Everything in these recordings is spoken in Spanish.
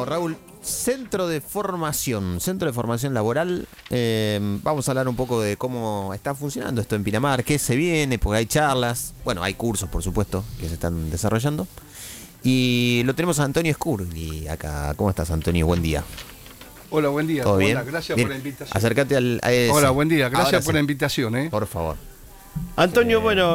Bueno, Raúl, Centro de Formación Laboral. Vamos a hablar un poco de cómo está funcionando esto en Pinamar, qué se viene, porque hay charlas, bueno, hay cursos, por supuesto, que se están desarrollando. Y lo tenemos a Antonio Scurli acá. ¿Cómo estás, Antonio? Buen día. Hola, buen día. ¿Todo bien? Hola, gracias Bien. por la invitación. Acércate a ese. Hola, buen día. Gracias Ahora por sí. la invitación. Por favor. Antonio, bueno,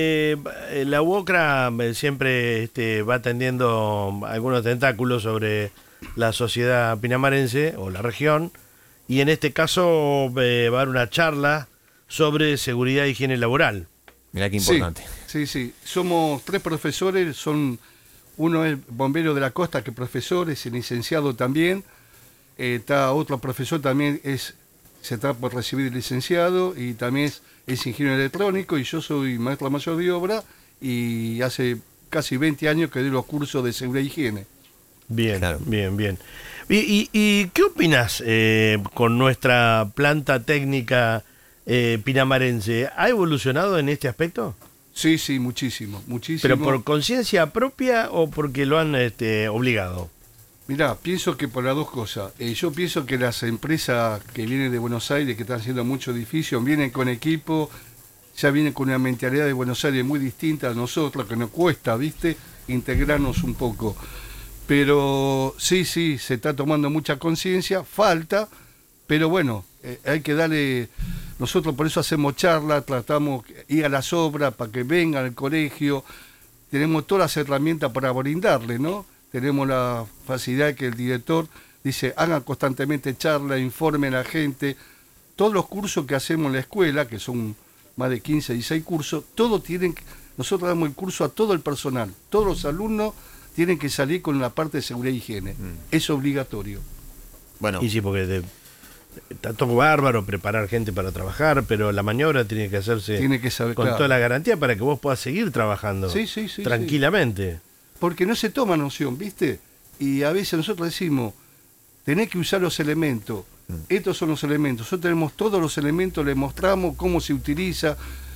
la UOCRA siempre va tendiendo algunos tentáculos sobre la sociedad pinamarense o la región, y en este caso va a haber una charla sobre seguridad e higiene laboral. Mirá qué importante. Sí. Somos 3 profesores, uno es bombero de la costa, que es profesor, es licenciado también. Está otro profesor también, se está por recibir licenciado, y también es ingeniero electrónico, y yo soy maestro mayor de obra, y hace casi 20 años que doy los cursos de seguridad e higiene. Bien, Claro. bien. ¿Y qué opinas con nuestra planta técnica pinamarense? ¿Ha evolucionado en este aspecto? Sí, muchísimo. ¿Pero por conciencia propia o porque lo han obligado? Mirá, pienso que por las dos cosas. Yo pienso que las empresas que vienen de Buenos Aires, que están haciendo muchos edificios, vienen con equipo, ya vienen con una mentalidad de Buenos Aires muy distinta a nosotros, que nos cuesta, ¿viste?, integrarnos un poco. Pero sí, se está tomando mucha conciencia, falta, pero bueno, hay que darle. Nosotros por eso hacemos charlas, tratamos de ir a las obras para que vengan al colegio, tenemos todas las herramientas para brindarle, ¿no? Tenemos la facilidad que el director dice, hagan constantemente charlas, informen a la gente. Todos los cursos que hacemos en la escuela, que son más de 15, 16 cursos, nosotros damos el curso a todo el personal. Todos los alumnos tienen que salir con la parte de seguridad e higiene. Es obligatorio. Bueno, Y sí, porque está todo bárbaro preparar gente para trabajar, pero la maniobra tiene que hacerse Tiene que saber, con claro. toda la garantía para que vos puedas seguir trabajando Sí, tranquilamente. Porque no se toma noción, ¿viste? Y a veces nosotros decimos, tenés que usar los elementos. Estos son los elementos. Nosotros tenemos todos los elementos, les mostramos cómo se utiliza.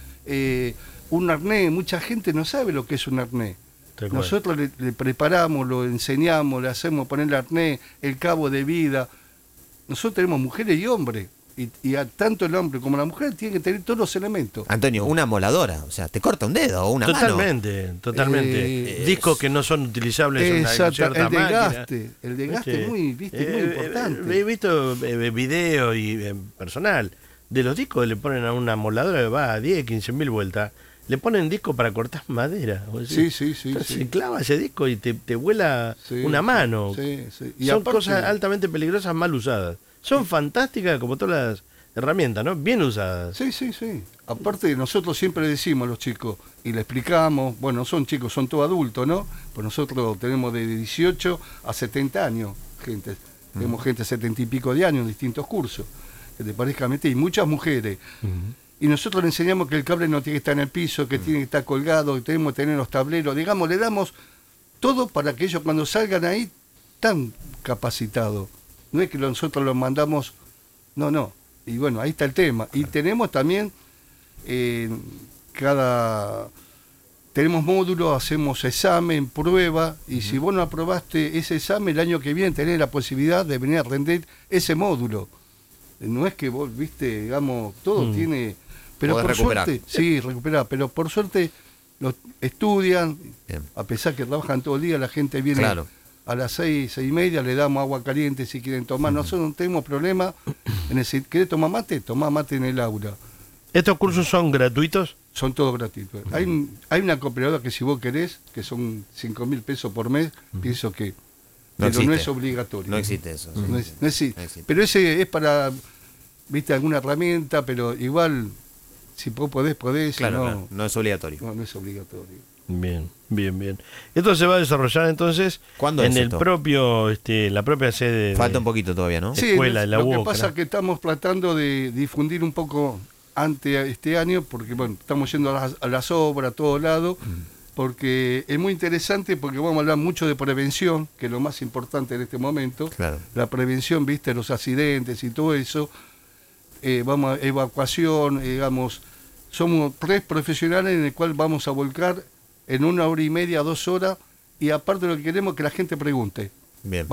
Un arnés, mucha gente no sabe lo que es un arnés. Tal cual. Nosotros le preparamos, lo enseñamos, le hacemos poner el arnés, el cabo de vida. Nosotros tenemos mujeres y hombres. Y tanto el hombre como la mujer tienen que tener todos los elementos. Antonio, una moladora, o sea, te corta un dedo o una mano. Totalmente. Discos que no son utilizables en una Exacto, cierta el desgaste. El desgaste ¿Viste? es muy importante. He visto videos y personal de los discos, le ponen a una moladora que va a 10, 15 mil vueltas, le ponen disco para cortar madera. Sí. Se clava ese disco y te vuela una mano. Sí. Y Son aparte, cosas altamente peligrosas, mal usadas. Son fantásticas como todas las herramientas, ¿no? Bien usadas. Sí. Aparte, nosotros siempre decimos a los chicos, y le explicamos, bueno, no son chicos, son todos adultos, ¿no? Pues nosotros tenemos de 18 a 70 años, gente. Tenemos gente de 70 y pico de años en distintos cursos, que te parezca mentir, y muchas mujeres. Y nosotros le enseñamos que el cable no tiene que estar en el piso, que tiene que estar colgado, que tenemos que tener los tableros, digamos, le damos todo para que ellos cuando salgan ahí están capacitados. No es que nosotros los mandamos, no. Y bueno, ahí está el tema. Y tenemos también, tenemos módulos, hacemos examen, prueba, y si vos no aprobaste ese examen, el año que viene tenés la posibilidad de venir a rendir ese módulo. No es que vos, viste, digamos, todo tiene. Pero Podés por recuperar. suerte, sí, recuperar, pero por suerte los estudian, Bien. a pesar que trabajan todo el día, la gente viene. Claro. A las 6:30 le damos agua caliente si quieren tomar. Nosotros no tenemos problema en decir, ¿querés tomar mate? Tomá mate en el aula. ¿Estos cursos son gratuitos? Son todos gratuitos. Hay una cooperadora que si vos querés, que son 5.000 pesos por mes, pienso que No pero no existe. es obligatorio. No existe eso. No existe. No existe. Pero ese es para, viste, alguna herramienta, pero igual, si vos podés, Claro, si no, claro, no es obligatorio. no es obligatorio. Bien. Esto se va a desarrollar entonces ¿Cuándo en es el esto? propio, la propia sede. Falta un poquito todavía, ¿no? Sí, escuela de la lo que UOCRA. pasa es que estamos tratando de difundir un poco antes este año, porque bueno, estamos yendo a las obras a todos lados, porque es muy interesante, porque vamos a hablar mucho de prevención, que es lo más importante en este momento. Claro. La prevención, viste, los accidentes y todo eso. Vamos a evacuación, digamos, somos 3 profesionales en el cual vamos a volcar en 1 hora y media, 2 horas, y aparte lo que queremos es que la gente pregunte. Bien.